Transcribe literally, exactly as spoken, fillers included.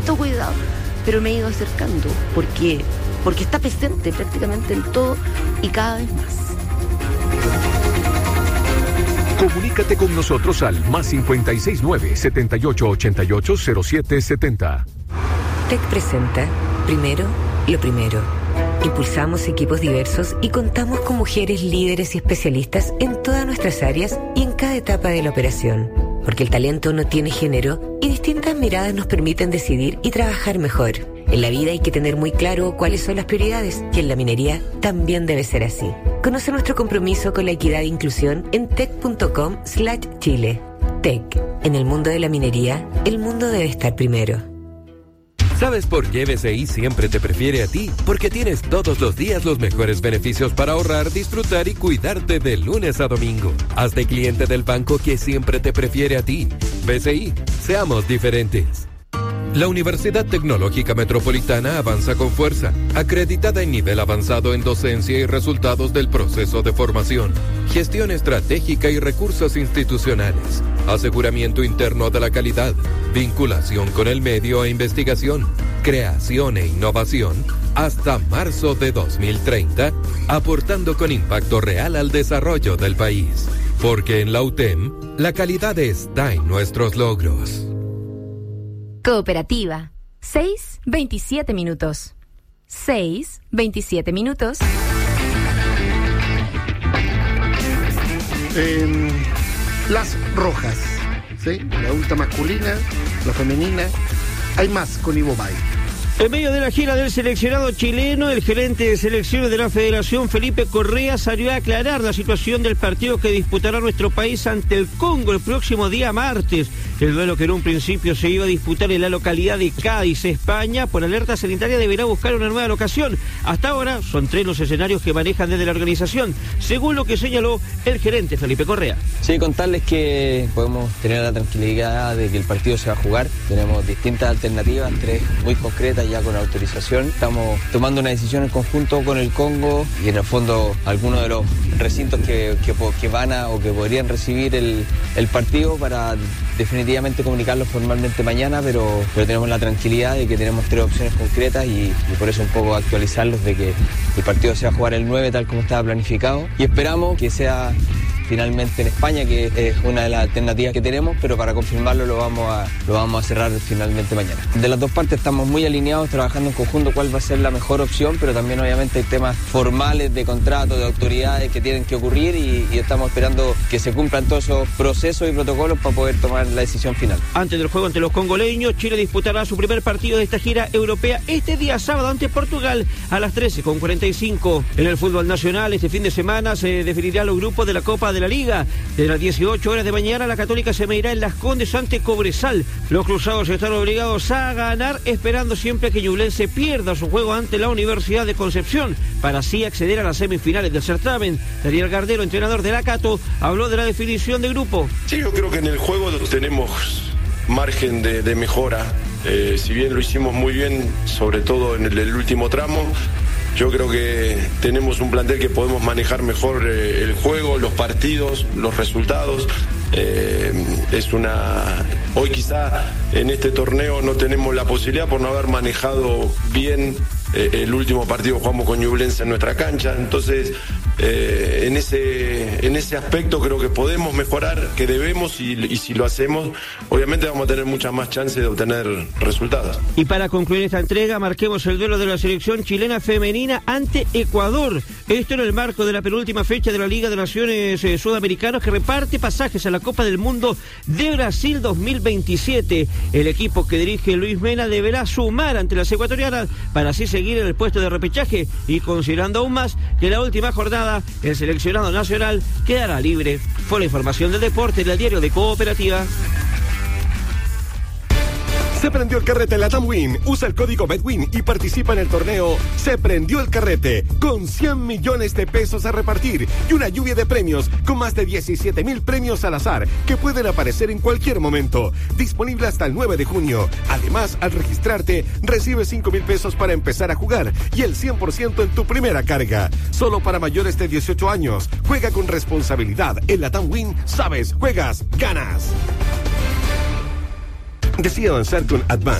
tanto cuidado, pero me he ido acercando. ¿Por qué? Porque está presente prácticamente en todo y cada vez más. Comunícate con nosotros al más cinco seis nueve, siete ocho ocho ocho, cero siete siete cero. T E C presenta Primero, lo primero. Impulsamos equipos diversos y contamos con mujeres líderes y especialistas en todas nuestras áreas y en cada etapa de la operación. Porque el talento no tiene género y distintas miradas nos permiten decidir y trabajar mejor. En la vida hay que tener muy claro cuáles son las prioridades y en la minería también debe ser así. Conoce nuestro compromiso con la equidad e inclusión en tec.com slash chile. T E C. En el mundo de la minería, el mundo debe estar primero. ¿Sabes por qué B C I siempre te prefiere a ti? Porque tienes todos los días los mejores beneficios para ahorrar, disfrutar y cuidarte de lunes a domingo. Hazte cliente del banco que siempre te prefiere a ti. B C I, seamos diferentes. La Universidad Tecnológica Metropolitana avanza con fuerza, acreditada en nivel avanzado en docencia y resultados del proceso de formación, gestión estratégica y recursos institucionales, aseguramiento interno de la calidad, vinculación con el medio e investigación, creación e innovación, hasta marzo de dos mil treinta, aportando con impacto real al desarrollo del país. Porque en la U T E M, la calidad está en nuestros logros. Cooperativa. seis, veintisiete minutos. seis, veintisiete minutos. Eh, las rojas, ¿sí? La adulta masculina, la femenina. Hay más con Ivo Bay. En medio de la gira del seleccionado chileno, el gerente de selecciones de la Federación, Felipe Correa, salió a aclarar la situación del partido que disputará nuestro país ante el Congo el próximo día martes. El duelo que en un principio se iba a disputar en la localidad de Cádiz, España, por alerta sanitaria deberá buscar una nueva locación. Hasta ahora son tres los escenarios que manejan desde la organización, según lo que señaló el gerente Felipe Correa. Sí, contarles que podemos tener la tranquilidad de que el partido se va a jugar. Tenemos distintas alternativas, tres muy concretas ya con autorización. Estamos tomando una decisión en conjunto con el Congo y en el fondo algunos de los recintos que, que, que van a o que podrían recibir el, el partido para definitivamente comunicarlo formalmente mañana, pero, pero tenemos la tranquilidad de que tenemos tres opciones concretas y, y por eso un poco actualizarlos de que el partido se va a jugar el nueve tal como estaba planificado y esperamos que sea finalmente en España, que es una de las alternativas que tenemos, pero para confirmarlo lo vamos a, lo vamos a cerrar finalmente mañana. De las dos partes estamos muy alineados, trabajando en conjunto cuál va a ser la mejor opción, pero también obviamente hay temas formales de contrato, de autoridades que tienen que ocurrir y, y estamos esperando que se cumplan todos esos procesos y protocolos para poder tomar la decisión final. Antes del juego ante los congoleños, Chile disputará su primer partido de esta gira europea este día sábado ante Portugal a las trece con cuarenta y cinco. En el fútbol nacional, este fin de semana se definirán los grupos de la Copa de la Liga. Desde las dieciocho horas de mañana, la Católica se medirá en Las Condes ante Cobresal. Los cruzados están obligados a ganar, esperando siempre que Ñublense pierda su juego ante la Universidad de Concepción, para así acceder a las semifinales del certamen. Daniel Gardero, entrenador de la Cato, habló de la definición de grupo. Sí, yo creo que en el juego tenemos margen de, de mejora. Eh, si bien lo hicimos muy bien, sobre todo en el, el último tramo, yo creo que tenemos un plantel que podemos manejar mejor eh, el juego, los partidos, los resultados. Eh, es una hoy quizá en este torneo no tenemos la posibilidad por no haber manejado bien eh, el último partido que jugamos con Ñublense en nuestra cancha. Entonces eh, en ese en ese aspecto creo que podemos mejorar, que debemos y, y si lo hacemos obviamente vamos a tener muchas más chances de obtener resultados. Y para concluir esta entrega, marquemos el duelo de la selección chilena femenina ante Ecuador. Esto en el marco de la penúltima fecha de la Liga de Naciones eh, Sudamericanas, que reparte pasajes a la Copa del Mundo de Brasil dos mil veintisiete. El equipo que dirige Luis Mena deberá sumar ante las ecuatorianas para así seguir en el puesto de repechaje, y considerando aún más que la última jornada el seleccionado nacional quedará libre. Fue la información del deporte del diario de Cooperativa. Se prendió el carrete en la Tamwin. Usa el código BETWIN y participa en el torneo Se Prendió el Carrete, con cien millones de pesos a repartir y una lluvia de premios con más de diecisiete mil premios al azar que pueden aparecer en cualquier momento. Disponible hasta el nueve de junio. Además, al registrarte, recibes cinco mil pesos para empezar a jugar y el cien por ciento en tu primera carga. Solo para mayores de dieciocho años. Juega con responsabilidad. En la Tamwin, sabes, juegas, ganas. Decide avanzar con Advance.